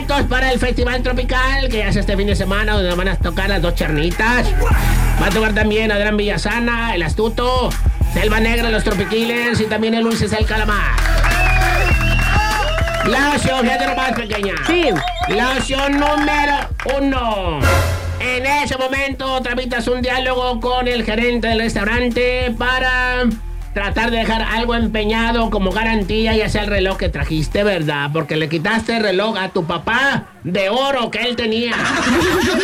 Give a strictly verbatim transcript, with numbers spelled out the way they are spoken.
boletos para el Festival Tropical, que es este fin de semana, donde van a tocar las dos charnitas. Va a tocar también Adrián Villasana, El Astuto, Selva Negra, Los Tropikillers y también el Ulises El Calamar. La opción, fíjate nomás, pequeña. Sí. La opción número uno. En ese momento tramitas un diálogo con el gerente del restaurante para tratar de dejar algo empeñado como garantía, ya sea el reloj que trajiste, ¿verdad? Porque le quitaste el reloj a tu papá de oro que él tenía.